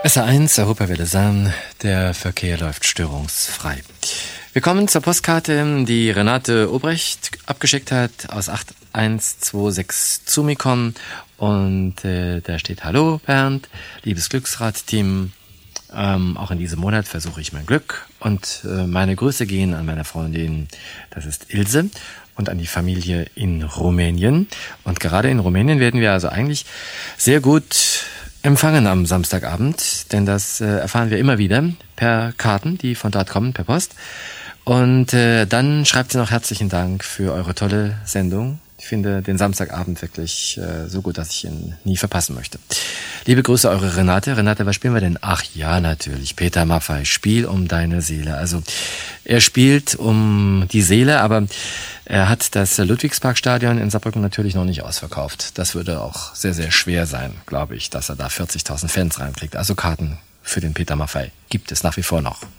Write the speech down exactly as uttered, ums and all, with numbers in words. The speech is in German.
S R eins, Europawelle Sam, der Verkehr läuft störungsfrei. Wir kommen zur Postkarte, die Renate Obrecht abgeschickt hat aus acht eins zwei sechs Zumikon. Und äh, da steht: Hallo Bernd, liebes Glücksrad-Team. Ähm, auch in diesem Monat versuche ich mein Glück. Und äh, meine Grüße gehen an meine Freundin, das ist Ilse, und an die Familie in Rumänien. Und gerade in Rumänien werden wir also eigentlich sehr gut empfangen am Samstagabend, denn das äh, erfahren wir immer wieder per Karten, die von dort kommen, per Post. Und äh, dann schreibt sie noch: herzlichen Dank für eure tolle Sendung. Ich finde den Samstagabend wirklich äh, so gut, dass ich ihn nie verpassen möchte. Liebe Grüße, eure Renate. Renate, was spielen wir denn? Ach ja, natürlich, Peter Maffay, Spiel um deine Seele. Also er spielt um die Seele, aber er hat das Ludwigsparkstadion in Saarbrücken natürlich noch nicht ausverkauft. Das würde auch sehr, sehr schwer sein, glaube ich, dass er da vierzigtausend Fans reinkriegt. Also Karten für den Peter Maffay gibt es nach wie vor noch.